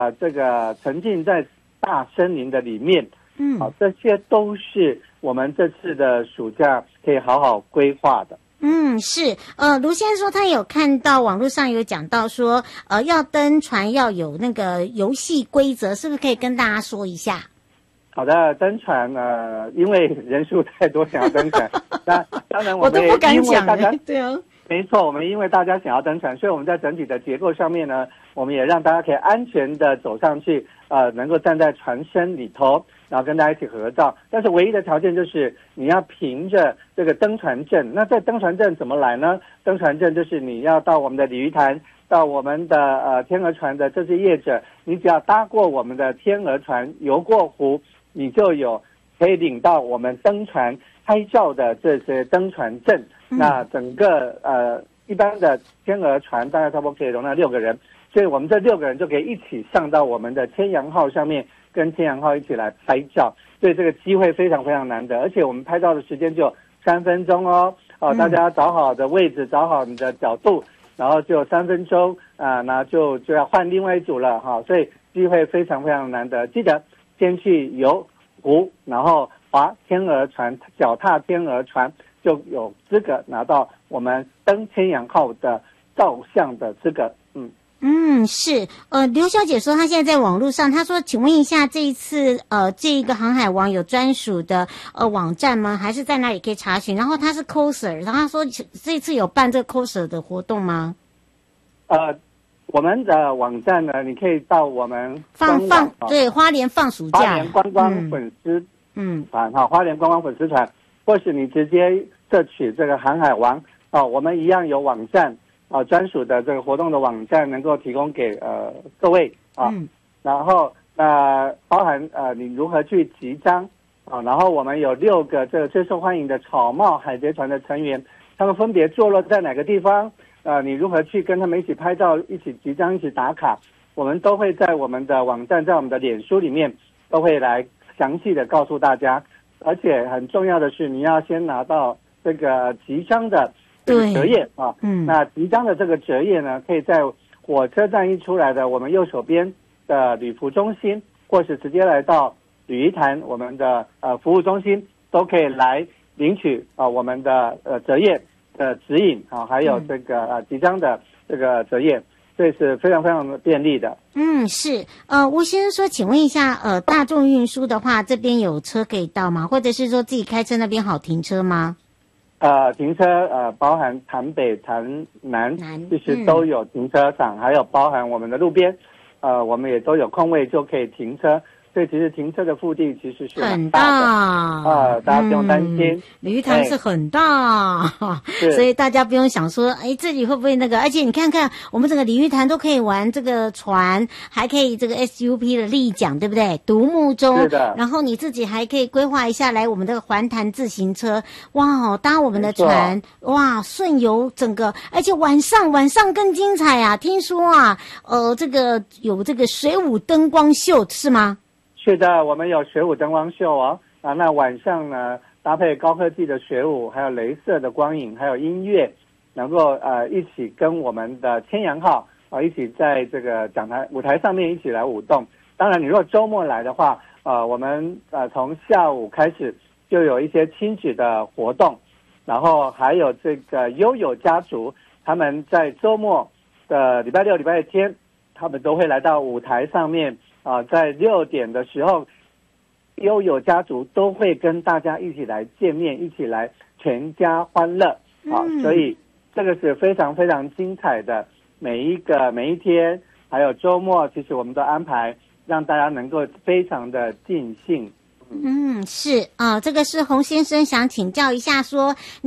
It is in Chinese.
这个沉浸在大森林的里面，这些都是我们这次的暑假可以好好规划的。 是，卢先生说他有看到网络上有讲到说，要登船要有那个游戏规则，是不是可以跟大家说一下？ 好的，登船因为人数太多想要登船，那当然我们也因为大家对啊， 没错，我们因为大家想要登船，所以我们在整体的结构上面呢，我们也让大家可以安全的走上去，能够站在船身里头，然后跟大家一起合照。但是唯一的条件就是你要凭着这个登船证。那这登船证怎么来呢？登船证就是你要到我们的鲤鱼潭，到我们的天鹅船的这些业者，你只要搭过我们的天鹅船，游过湖，你就有可以领到我们登船拍照的这些登船证。那整个一般的天鹅船大概差不多可以容纳6个人，所以我们这6个人就可以一起上到我们的天洋号上面，跟天洋号一起来拍照。所以这个机会非常非常难得，而且我们拍照的时间就3分钟哦。大家找好的位置，找好你的角度，然后就3分钟那就要换另外一组了哈。所以机会非常非常难得，记得先去游湖，然后划天鹅船，脚踏天鹅船，就有资格拿到我们登天洋号的照相的资格。 是，刘小姐说她现在在网络上，她说请问一下这一次这个航海王有专属的网站吗？还是在哪里可以查询？然后她是 coser， 然后她说这次有办这个 coser 的活动吗？ 我们的网站呢，你可以到我们对，花莲放暑假， 花莲观光粉丝团花莲观光粉丝团，或是你直接摄取这个航海王我们一样有网站专属的这个活动的网站能够提供给各位然后包含你如何去集章然后我们有6个这个最受欢迎的草帽海贼团的成员，他们分别坐落在哪个地方你如何去跟他们一起拍照，一起集章，一起打卡，我们都会在我们的网站，在我们的脸书里面都会来详细的告诉大家。而且很重要的是，你要先拿到这个集章的这个折页那集章的这个折页呢，可以在火车站一出来的我们右手边的旅服中心，或是直接来到鲤鱼潭我们的服务中心，都可以来领取我们的折页的指引还有这个集章的这个折页，所以是非常非常便利的。 是吴先生说，请问一下大众运输的话，这边有车可以到吗？或者是说自己开车那边好停车吗？ 停车包含潭北、潭南其实都有停车场，还有包含我们的路边我们也都有空位就可以停车。所以其实停车的腹地其实是很大的大家不用担心。 鲤鱼潭是很大所以大家不用想说这里会不会那个，而且你看看我们整个鲤鱼潭都可以玩这个船，还可以这个 SUP 的立桨，对不对？独木舟， 是的。 然后你自己还可以规划一下来我们的环潭自行车，哇搭我们的船，哇顺游整个，而且晚上更精彩啊！听说这个有这个水舞灯光秀是吗？ 是的，我们有水舞灯光秀那晚上呢搭配高科技的水舞，还有雷射的光影，还有音乐，能够一起跟我们的天洋号一起在这个讲台舞台上面一起来舞动。当然你如果周末来的话我们从下午开始就有一些亲子的活动，然后还有这个悠悠家族，他们在周末的礼拜六礼拜天他们都会来到舞台上面在6点的时候，悠悠家族都会跟大家一起来见面，一起来全家欢乐所以这个是非常非常精彩的每一天，还有周末，其实我们都安排让大家能够非常的尽兴。 是这个是洪先生想请教一下说